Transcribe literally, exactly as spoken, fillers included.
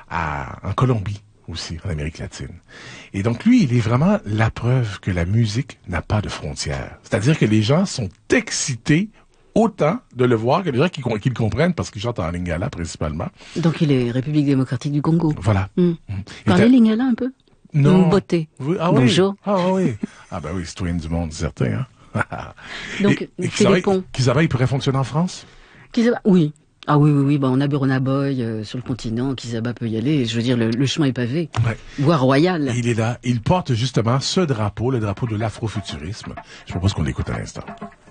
à, en Colombie aussi, en Amérique latine. Et donc, lui, il est vraiment la preuve que la musique n'a pas de frontières. C'est-à-dire que les gens sont excités autant de le voir que les gens qui, qui le comprennent parce qu'ils chantent en lingala principalement. Donc, il est République démocratique du Congo. Voilà. Mmh. Parlez lingala un peu? Non. Une beauté. Oui, ah oui. Bonjour. Ah oui. Ah ben oui, citoyen du monde, certain. Hein? Donc, et, et Philippon. Kizaba, il pourrait fonctionner en France? Kizaba, oui. Ah oui, oui, oui. Bah, on a Burna Boy euh, sur le continent. Kizaba peut y aller. Je veux dire, le, le chemin est pavé. Ouais. Voie royale. Et il est là. Il porte justement ce drapeau, le drapeau de l'afrofuturisme. Je propose qu'on l'écoute à l'instant.